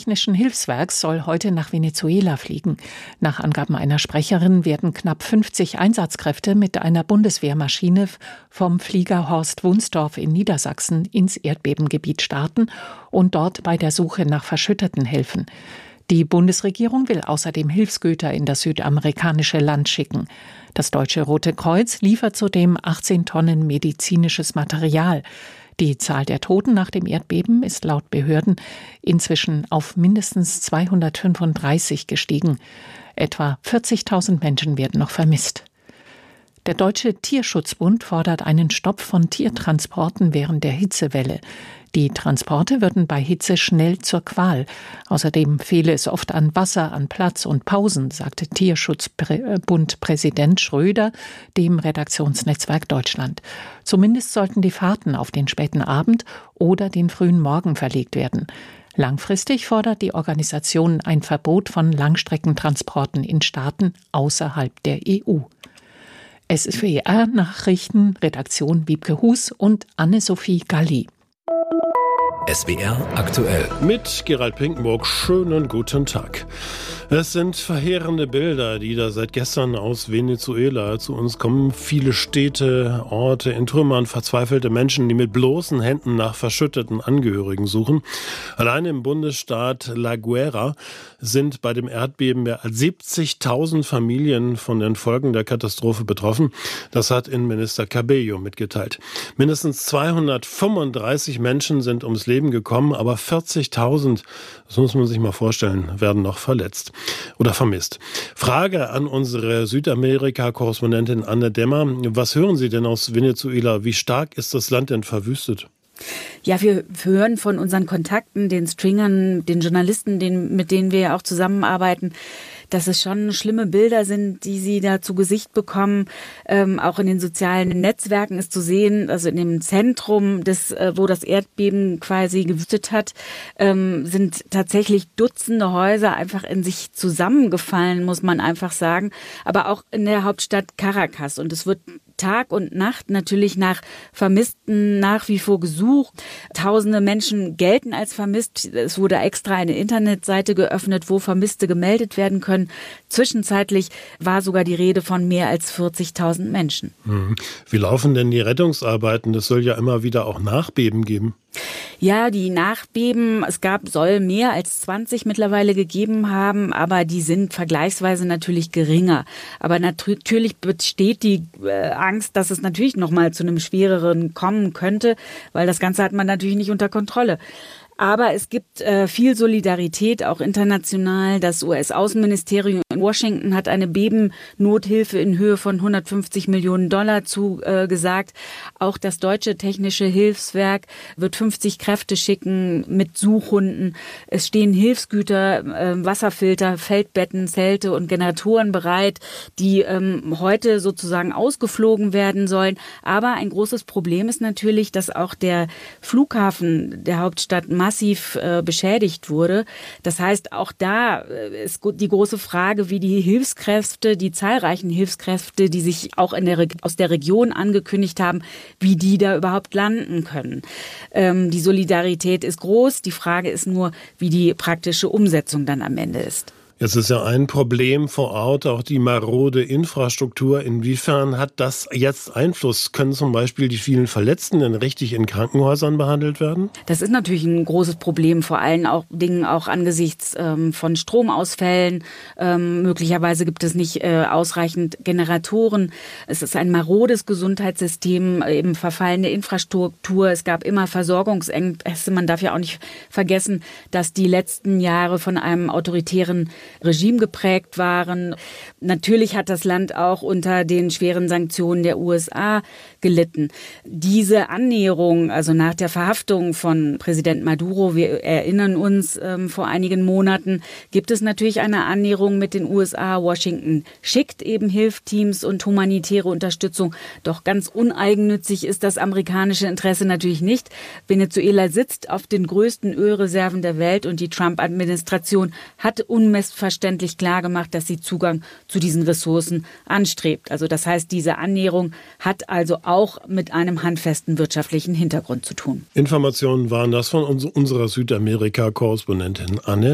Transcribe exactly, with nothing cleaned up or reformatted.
Technischen Hilfswerks soll heute nach Venezuela fliegen. Nach Angaben einer Sprecherin werden knapp fünfzig Einsatzkräfte mit einer Bundeswehrmaschine vom Flieger Horst Wunsdorf in Niedersachsen ins Erdbebengebiet starten und dort bei der Suche nach Verschütteten helfen. Die Bundesregierung will außerdem Hilfsgüter in das südamerikanische Land schicken. Das Deutsche Rote Kreuz liefert zudem achtzehn Tonnen medizinisches Material. Die Zahl der Toten nach dem Erdbeben ist laut Behörden inzwischen auf mindestens zweihundertfünfunddreißig gestiegen. Etwa vierzigtausend Menschen werden noch vermisst. Der Deutsche Tierschutzbund fordert einen Stopp von Tiertransporten während der Hitzewelle. Die Transporte würden bei Hitze schnell zur Qual. Außerdem fehle es oft an Wasser, an Platz und Pausen, sagte Tierschutzbund-Präsident Schröder dem Redaktionsnetzwerk Deutschland. Zumindest sollten die Fahrten auf den späten Abend oder den frühen Morgen verlegt werden. Langfristig fordert die Organisation ein Verbot von Langstreckentransporten in Staaten außerhalb der E U. S W R-Nachrichten, Redaktion Wiebke Hus und Anne-Sophie Galli. S W R aktuell. Mit Gerald Pinkburg, schönen guten Tag. Es sind verheerende Bilder, die da seit gestern aus Venezuela zu uns kommen. Viele Städte, Orte in Trümmern, verzweifelte Menschen, die mit bloßen Händen nach verschütteten Angehörigen suchen. Allein im Bundesstaat La Guaira sind bei dem Erdbeben mehr als siebzigtausend Familien von den Folgen der Katastrophe betroffen. Das hat Innenminister Cabello mitgeteilt. Mindestens zweihundertfünfunddreißig Menschen sind ums Leben gekommen, aber vierzigtausend, das muss man sich mal vorstellen, werden noch verletzt oder vermisst. Frage an unsere Südamerika-Korrespondentin Anne Demmer. Was hören Sie denn aus Venezuela? Wie stark ist das Land denn verwüstet? Ja, wir hören von unseren Kontakten, den Stringern, den Journalisten, den, mit denen wir ja auch zusammenarbeiten, dass es schon schlimme Bilder sind, die sie da zu Gesicht bekommen. Ähm, auch in den sozialen Netzwerken ist zu sehen, also in dem Zentrum, des, äh, wo das Erdbeben quasi gewütet hat, ähm, sind tatsächlich Dutzende Häuser einfach in sich zusammengefallen, muss man einfach sagen. Aber auch in der Hauptstadt Caracas. Und es wird Tag und Nacht natürlich nach Vermissten nach wie vor gesucht. Tausende Menschen gelten als vermisst. Es wurde extra eine Internetseite geöffnet, wo Vermisste gemeldet werden können. Zwischenzeitlich war sogar die Rede von mehr als vierzigtausend Menschen. Wie laufen denn die Rettungsarbeiten? Das soll ja immer wieder auch Nachbeben geben. Ja, die Nachbeben, es gab, soll mehr als zwanzig mittlerweile gegeben haben, aber die sind vergleichsweise natürlich geringer. Aber natürlich besteht die äh, Angst, dass es natürlich nochmal zu einem schwereren kommen könnte, weil das Ganze hat man natürlich nicht unter Kontrolle. Aber es gibt äh, viel Solidarität, auch international. Das U S-Außenministerium in Washington hat eine Bebennothilfe in Höhe von hundertfünfzig Millionen Dollar zugesagt. Äh, auch das Deutsche Technische Hilfswerk wird fünfzig Kräfte schicken mit Suchhunden. Es stehen Hilfsgüter, äh, Wasserfilter, Feldbetten, Zelte und Generatoren bereit, die ähm, heute sozusagen ausgeflogen werden sollen. Aber ein großes Problem ist natürlich, dass auch der Flughafen der Hauptstadt massiv äh, beschädigt wurde. Das heißt, auch da äh, ist die große Frage, wie die Hilfskräfte, die zahlreichen Hilfskräfte, die sich auch in der Re- aus der Region angekündigt haben, wie die da überhaupt landen können. Ähm, die Solidarität ist groß. Die Frage ist nur, wie die praktische Umsetzung dann am Ende ist. Jetzt ist ja ein Problem vor Ort auch die marode Infrastruktur. Inwiefern hat das jetzt Einfluss? Können zum Beispiel die vielen Verletzten denn richtig in Krankenhäusern behandelt werden? Das ist natürlich ein großes Problem, vor allen auch Dingen auch angesichts ähm, von Stromausfällen. Ähm, möglicherweise gibt es nicht äh, ausreichend Generatoren. Es ist ein marodes Gesundheitssystem, eben verfallene Infrastruktur. Es gab immer Versorgungsengpässe. Man darf ja auch nicht vergessen, dass die letzten Jahre von einem autoritären Regime geprägt waren. Natürlich hat das Land auch unter den schweren Sanktionen der U S A gelitten. Diese Annäherung, also nach der Verhaftung von Präsident Maduro, wir erinnern uns ähm, vor einigen Monaten, gibt es natürlich eine Annäherung mit den U S A. Washington schickt eben Hilfsteams und humanitäre Unterstützung. Doch ganz uneigennützig ist das amerikanische Interesse natürlich nicht. Venezuela sitzt auf den größten Ölreserven der Welt und die Trump-Administration hat unmessbar verständlich klargemacht, dass sie Zugang zu diesen Ressourcen anstrebt. Also das heißt, diese Annäherung hat also auch mit einem handfesten wirtschaftlichen Hintergrund zu tun. Informationen waren das von unserer Südamerika-Korrespondentin Anne